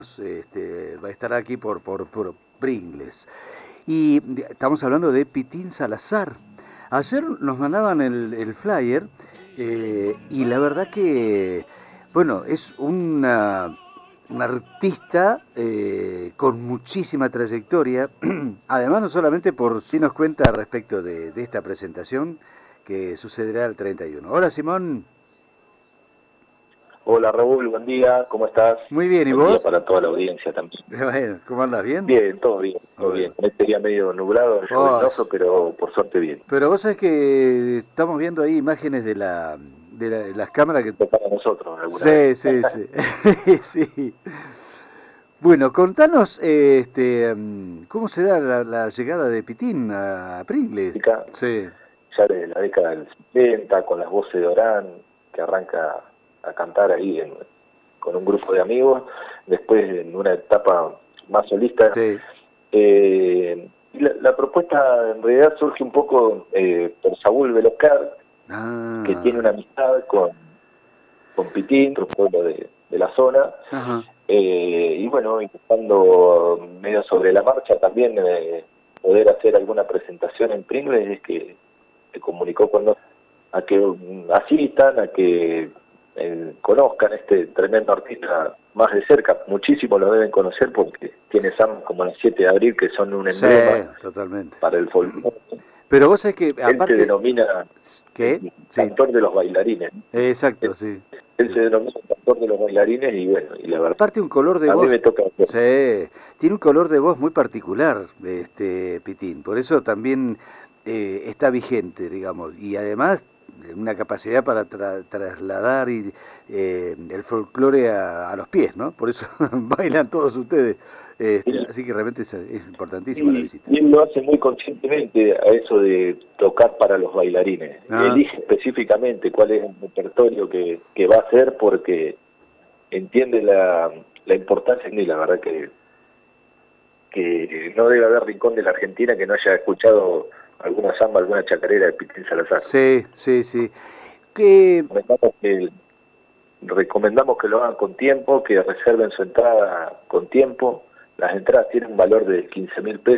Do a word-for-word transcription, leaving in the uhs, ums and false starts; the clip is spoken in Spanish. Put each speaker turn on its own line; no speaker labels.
Este, va a estar aquí por, por, por Pringles. Y estamos hablando de Pitín Salazar. Ayer nos mandaban el, el flyer eh, y la verdad que, bueno, es una, un artista eh, con muchísima trayectoria. Además, no solamente por si nos cuenta respecto de, de esta presentación que sucederá el treinta y uno. Hola, Simón.
Hola Raúl, buen día, ¿cómo estás?
Muy bien, ¿y
Buen día
vos?
para toda la audiencia también.
Bueno, ¿cómo andas? ¿Bien?
Bien, todo bien, todo bien.
Bueno.
Este día medio nublado,
Oh,
lluvioso, pero por suerte bien.
pero vos sabés que estamos viendo ahí imágenes de la de, la- de las cámaras que...
Fue para nosotros alguna vez.
Sí, sí, sí. Sí. Bueno, contanos eh, este, mm, cómo se da la, la llegada de Pitín a Pringles.
Música,
Sí.
ya desde la década del setenta, con las voces de Orán, que arranca a cantar ahí en- con un grupo de amigos. Después, en una etapa más solista,
Sí.
eh, y la, la propuesta en realidad surge un poco eh, por Saúl Veloscar, que tiene
Ah.
una amistad con con Pitín, otro pueblo de, de la zona,
Ajá.
eh, y bueno, intentando medio sobre la marcha también eh, poder hacer alguna presentación en Pringles, es que se comunicó con nosotros a que um, asistan, a que eh, conozcan este tremendo artista más de cerca. Muchísimos lo deben conocer porque tiene Sam como las siete de abril, que son un
Sí,
emblema
totalmente.
para el folclore.
Pero vos sabés que
Él se
aparte...
denomina
¿Qué?
el
Sí.
cantor de los bailarines.
Exacto, sí.
Él
Sí.
se denomina el cantor de los bailarines y bueno, y la verdad,
Aparte un color de
a mí
voz,
me toca hacer.
sí, tiene un color de voz muy particular, este Pitín, por eso también eh, está vigente, digamos, y además eh, una capacidad para tra trasladar y, eh, el folclore a, a los pies, ¿no? Por eso bailan todos ustedes, este,
Y,
así que realmente es, es importantísima la
y-
visita.
y él lo hace muy conscientemente a eso de tocar para los bailarines.
Ah,
Elige específicamente cuál es el repertorio que, que va a hacer porque entiende la, la importancia y la verdad que, que no debe haber rincón de la Argentina que no haya escuchado alguna samba, alguna chacarera de Pitín Salazar.
sí, sí, sí. Que
Recomendamos que, recomendamos que lo hagan con tiempo, que reserven su entrada con tiempo. Las entradas tienen un valor de quince mil pesos.